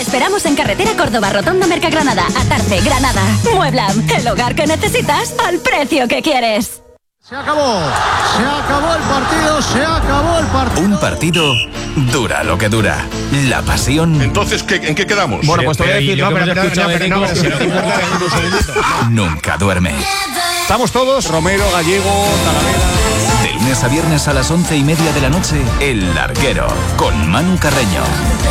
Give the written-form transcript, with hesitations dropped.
Te esperamos en carretera Córdoba, Rotonda Mercagranada, Atarce, Granada. Mueblam, el hogar que necesitas al precio que quieres. Se acabó el partido. Un partido dura lo que dura. La pasión. Entonces, ¿en qué quedamos? Bueno, pues te voy a decir, Nunca duerme. Estamos todos, Romero, Gallego, Talavera. De lunes a viernes a las 11:30 de la noche, El Larguero, con Manu Carreño.